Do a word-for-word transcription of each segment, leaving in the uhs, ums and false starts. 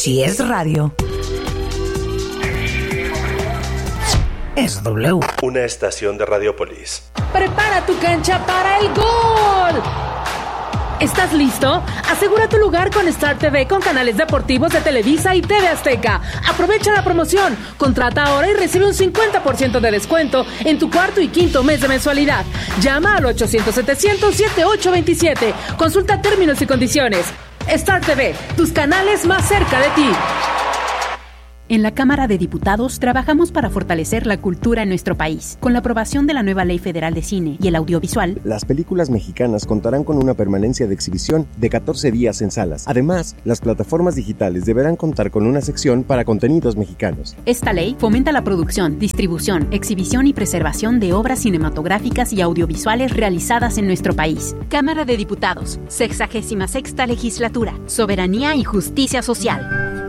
Si es radio, es W. Una estación de Radiopolis. Prepara tu cancha para el gol. ¿Estás listo? Asegura tu lugar con Star T V con canales deportivos de Televisa y T V Azteca. Aprovecha la promoción. Contrata ahora y recibe un cincuenta por ciento de descuento en tu cuarto y quinto mes de mensualidad. Llama al ochocientos setecientos setenta y ocho veintisiete. Consulta términos y condiciones. Star T V, tus canales más cerca de ti. En la Cámara de Diputados trabajamos para fortalecer la cultura en nuestro país. Con la aprobación de la nueva Ley Federal de Cine y el Audiovisual, las películas mexicanas contarán con una permanencia de exhibición de catorce días en salas. Además, las plataformas digitales deberán contar con una sección para contenidos mexicanos. Esta ley fomenta la producción, distribución, exhibición y preservación de obras cinematográficas y audiovisuales realizadas en nuestro país. Cámara de Diputados, sexagésima sexta legislatura, soberanía y justicia social.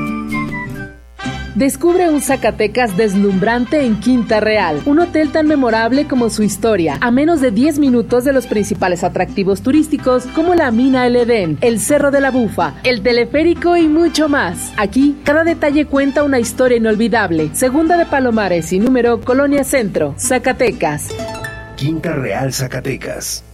Descubre un Zacatecas deslumbrante en Quinta Real, un hotel tan memorable como su historia, a menos de diez minutos de los principales atractivos turísticos como la Mina El Edén, el Cerro de la Bufa, el teleférico y mucho más. Aquí, cada detalle cuenta una historia inolvidable. Segunda de Palomares y número Colonia Centro, Zacatecas. Quinta Real, Zacatecas.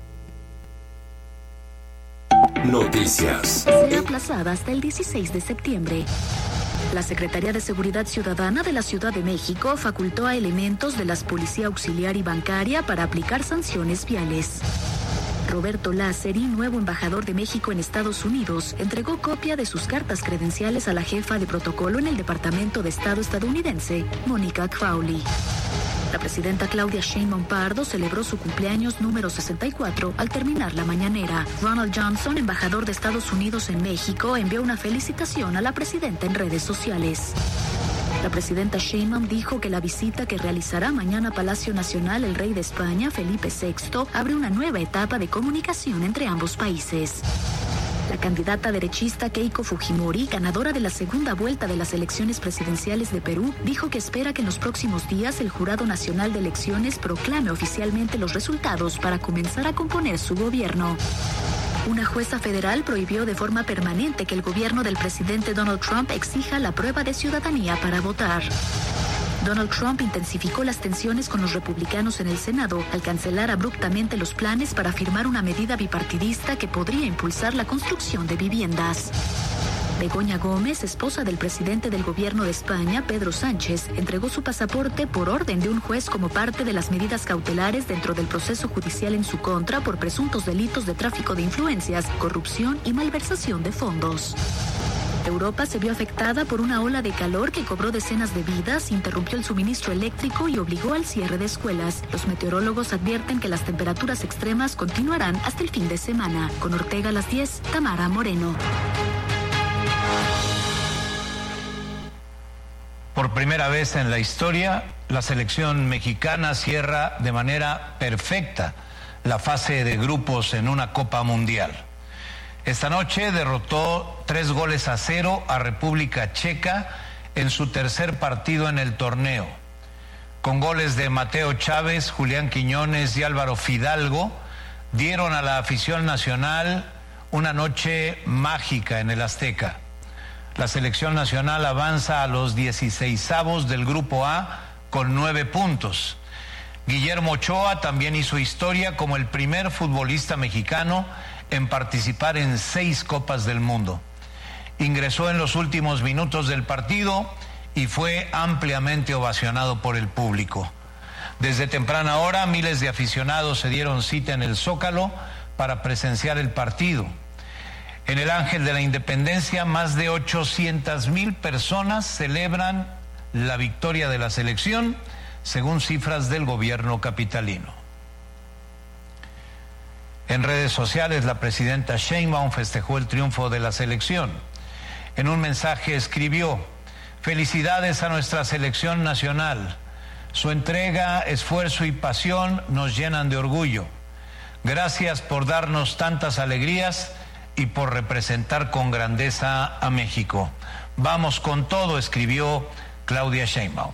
Noticias. Será aplazada hasta el dieciséis de septiembre. La Secretaría de Seguridad Ciudadana de la Ciudad de México facultó a elementos de las Policía Auxiliar y Bancaria para aplicar sanciones viales. Roberto Lázari, nuevo embajador de México en Estados Unidos, entregó copia de sus cartas credenciales a la jefa de protocolo en el Departamento de Estado estadounidense, Monica Crowley. La presidenta Claudia Sheinbaum Pardo celebró su cumpleaños número sesenta y cuatro al terminar la mañanera. Ronald Johnson, embajador de Estados Unidos en México, envió una felicitación a la presidenta en redes sociales. La presidenta Sheinbaum dijo que la visita que realizará mañana a Palacio Nacional el rey de España, Felipe sexto, abre una nueva etapa de comunicación entre ambos países. La candidata derechista Keiko Fujimori, ganadora de la segunda vuelta de las elecciones presidenciales de Perú, dijo que espera que en los próximos días el Jurado Nacional de Elecciones proclame oficialmente los resultados para comenzar a componer su gobierno. Una jueza federal prohibió de forma permanente que el gobierno del presidente Donald Trump exija la prueba de ciudadanía para votar. Donald Trump intensificó las tensiones con los republicanos en el Senado al cancelar abruptamente los planes para firmar una medida bipartidista que podría impulsar la construcción de viviendas. Begoña Gómez, esposa del presidente del gobierno de España, Pedro Sánchez, entregó su pasaporte por orden de un juez como parte de las medidas cautelares dentro del proceso judicial en su contra por presuntos delitos de tráfico de influencias, corrupción y malversación de fondos. Europa se vio afectada por una ola de calor que cobró decenas de vidas, interrumpió el suministro eléctrico y obligó al cierre de escuelas. Los meteorólogos advierten que las temperaturas extremas continuarán hasta el fin de semana. Con Ortega a las diez, Tamara Moreno. Por primera vez en la historia, la selección mexicana cierra de manera perfecta la fase de grupos en una Copa Mundial. Esta noche derrotó tres goles a cero a República Checa en su tercer partido en el torneo. Con goles de Mateo Chávez, Julián Quiñones y Álvaro Fidalgo, dieron a la afición nacional una noche mágica en el Azteca. La selección nacional avanza a los dieciseisavos del Grupo A con nueve puntos. Guillermo Ochoa también hizo historia como el primer futbolista mexicano en participar en seis Copas del Mundo. Ingresó en los últimos minutos del partido y fue ampliamente ovacionado por el público. Desde temprana hora, miles de aficionados se dieron cita en el Zócalo para presenciar el partido. En el Ángel de la Independencia, más de ochocientas mil personas celebran la victoria de la selección, según cifras del gobierno capitalino. En redes sociales, la presidenta Sheinbaum festejó el triunfo de la selección. En un mensaje escribió: felicidades a nuestra selección nacional. Su entrega, esfuerzo y pasión nos llenan de orgullo. Gracias por darnos tantas alegrías y por representar con grandeza a México. Vamos con todo, escribió Claudia Sheinbaum.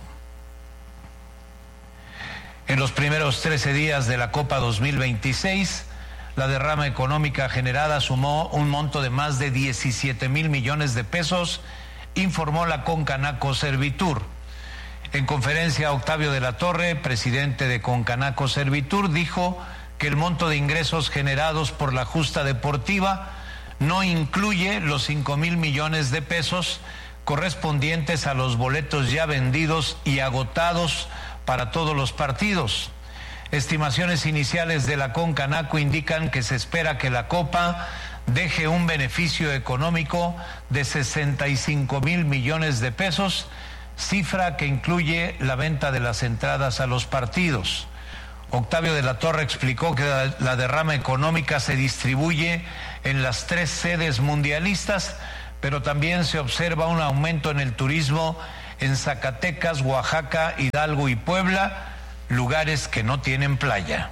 En los primeros trece días de la Copa dos mil veintiséis, La derrama económica generada sumó un monto de más de diecisiete mil millones de pesos, informó la Concanaco Servitur. En conferencia, Octavio de la Torre, presidente de Concanaco Servitur, dijo que el monto de ingresos generados por la justa deportiva no incluye los cinco mil millones de pesos correspondientes a los boletos ya vendidos y agotados para todos los partidos. Estimaciones iniciales de la Concanaco indican que se espera que la Copa deje un beneficio económico de sesenta y cinco mil millones de pesos, cifra que incluye la venta de las entradas a los partidos. Octavio de la Torre explicó que la, la derrama económica se distribuye en las tres sedes mundialistas, pero también se observa un aumento en el turismo en Zacatecas, Oaxaca, Hidalgo y Puebla, lugares que no tienen playa.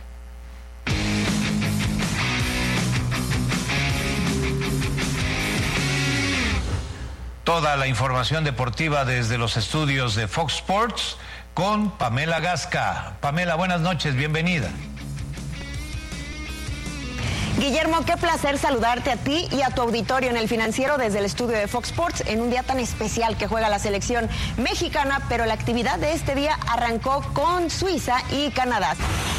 Toda la información deportiva desde los estudios de Fox Sports con Pamela Gasca. Pamela, buenas noches, bienvenida. Guillermo, qué placer saludarte a ti y a tu auditorio en El Financiero desde el estudio de Fox Sports en un día tan especial que juega la selección mexicana, pero la actividad de este día arrancó con Suiza y Canadá.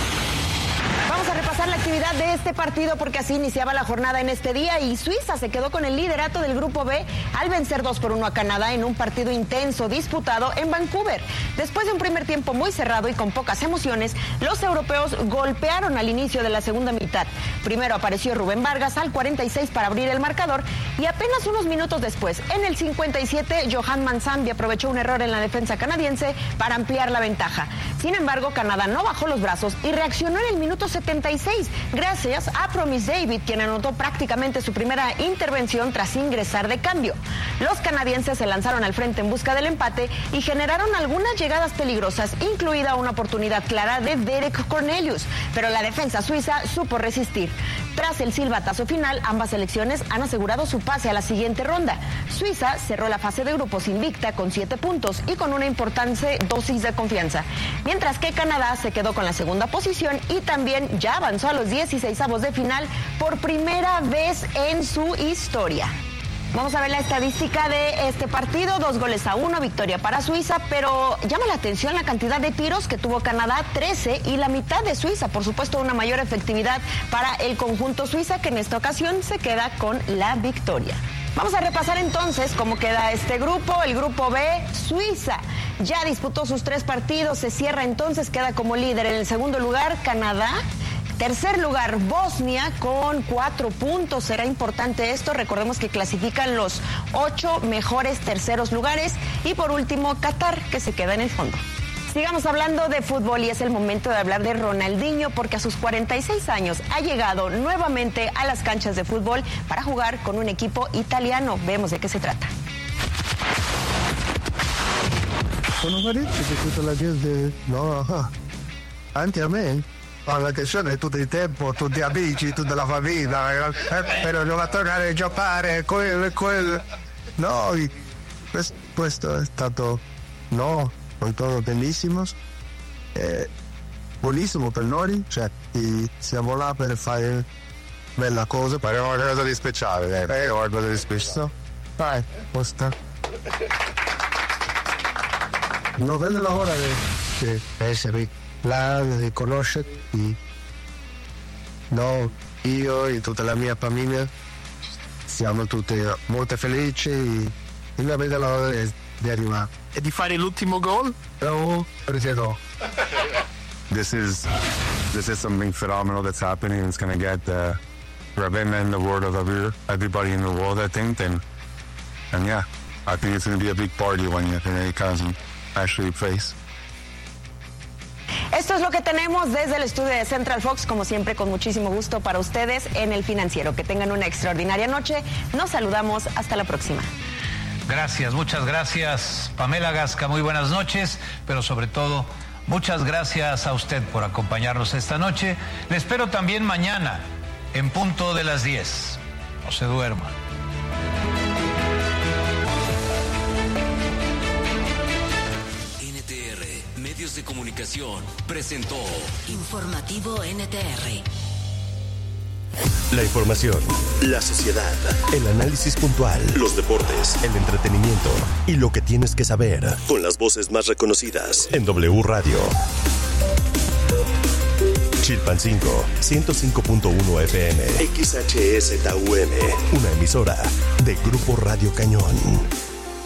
Vamos a repasar la actividad de este partido porque así iniciaba la jornada en este día y Suiza se quedó con el liderato del Grupo B al vencer dos por uno a Canadá en un partido intenso disputado en Vancouver. Después de un primer tiempo muy cerrado y con pocas emociones, los europeos golpearon al inicio de la segunda mitad. Primero apareció Rubén Vargas al cuarenta y seis para abrir el marcador y apenas unos minutos después, en el cincuenta y siete, Johan Mansambi aprovechó un error en la defensa canadiense para ampliar la ventaja. Sin embargo, Canadá no bajó los brazos y reaccionó en el minuto setenta y seis, gracias a Promise David, quien anotó prácticamente su primera intervención tras ingresar de cambio. Los canadienses se lanzaron al frente en busca del empate y generaron algunas llegadas peligrosas, incluida una oportunidad clara de Derek Cornelius, pero la defensa suiza supo resistir. Tras el silbatazo final, ambas selecciones han asegurado su pase a la siguiente ronda. Suiza cerró la fase de grupos invicta con siete puntos y con una importante dosis de confianza, mientras que Canadá se quedó con la segunda posición y también ya avanzó a los dieciseisavos de final por primera vez en su historia. Vamos a ver la estadística de este partido, dos goles a uno, victoria para Suiza, pero llama la atención la cantidad de tiros que tuvo Canadá, trece, y la mitad de Suiza, por supuesto una mayor efectividad para el conjunto suiza, que en esta ocasión se queda con la victoria. Vamos a repasar entonces cómo queda este grupo. El grupo B, Suiza ya disputó sus tres partidos, se cierra entonces, queda como líder. En el segundo lugar, Canadá. Tercer lugar, Bosnia con cuatro puntos. Será importante esto. Recordemos que clasifican los ocho mejores terceros lugares. Y por último, Qatar, que se queda en el fondo. Sigamos hablando de fútbol y es el momento de hablar de Ronaldinho porque a sus cuarenta y seis años ha llegado nuevamente a las canchas de fútbol para jugar con un equipo italiano. Vemos de qué se trata. Sono parecchi che tutta la gente, no, anche a me. La questione è tutto il tempo, tutti amici, tutta la famiglia, eh, però non va a tornare a giocare, quello e quello. No, questo, questo è stato, no, sono todos bellísimos, eh, buonissimo per noi, cioè siamo là per fare bella cosa. Fare una cosa di speciale, eh, una cosa di speciale. Dai, posta. No vedo l'ora di essere là, di conoscerti. No, io e tutta la mia famiglia siamo tutti molto felici e non vedo l'ora di, di arrivare. E di fare l'ultimo gol? No, perché no? This is this is something phenomenal that's happening. It's going to get uh, Ravenna in the world of everybody in the world, I think. And, and yeah, I think it's going to be a big party when it, when it comes and actually plays. Esto es lo que tenemos desde el estudio de Central Fox, como siempre con muchísimo gusto para ustedes en El Financiero. Que tengan una extraordinaria noche. Nos saludamos. Hasta la próxima. Gracias, muchas gracias, Pamela Gasca. Muy buenas noches, pero sobre todo, muchas gracias a usted por acompañarnos esta noche. Le espero también mañana, en punto de las diez. No se duerma. N T R, Medios de Comunicación, presentó Informativo N T R. La información, la sociedad, el análisis puntual, los deportes, el entretenimiento y lo que tienes que saber. Con las voces más reconocidas en W Radio. Chilpancingo, ciento cinco punto uno F M. X H S T U M. Una emisora de Grupo Radio Cañón.